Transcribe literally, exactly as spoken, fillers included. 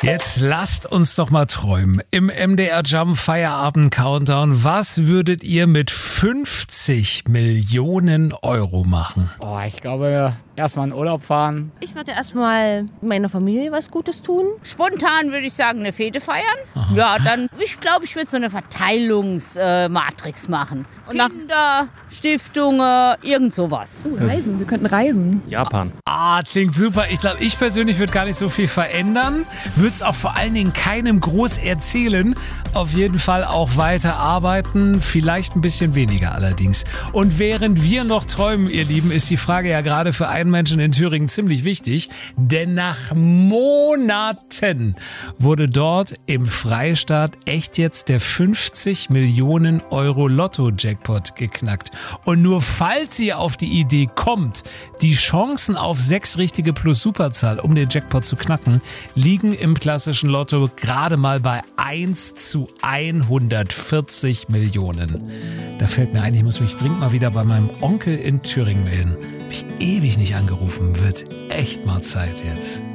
Jetzt lasst uns doch mal träumen. Im M D R Jump Feierabend Countdown, was würdet ihr mit fünfzig Millionen Euro machen? Oh, ich glaube, erstmal in Urlaub fahren. Ich würde erstmal meiner Familie was Gutes tun. Spontan würde ich sagen, eine Fete feiern. Aha. Ja, dann, ich glaube, ich würde so eine Verteilungsmatrix äh, machen. Und Kinder, Stiftungen, irgend sowas. Uh, reisen, wir könnten reisen. Japan. Ah, klingt super. Ich glaube, ich persönlich würde gar nicht so viel verändern. Würde es auch vor allen Dingen keinem groß erzählen. Auf jeden Fall auch weiter arbeiten. Vielleicht ein bisschen weniger allerdings. Und während wir noch träumen, ihr Lieben, ist die Frage ja gerade für einen Menschen in Thüringen ziemlich wichtig. Denn nach Monaten wurde dort im Freistaat echt jetzt der fünfzig Millionen Euro Lotto-Jackpot geknackt. Und nur falls ihr auf die Idee kommt, die Chancen auf sechs richtige plus Superzahl, um den Jackpot zu knacken, liegen im klassischen Lotto gerade mal bei eins zu hundertvierzig Millionen. Da fällt mir ein, ich muss mich dringend mal wieder bei meinem Onkel in Thüringen melden. Hab ich ewig nicht angerufen, wird echt mal Zeit jetzt.